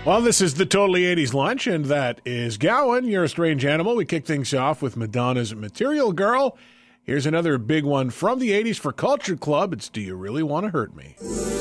Well, this is the Totally 80s Lunch, and that is Gowan, You're a Strange Animal. We kick things off with Madonna's Material Girl. Here's another big one from the 80s for Culture Club. It's Do You Really Want to Hurt Me?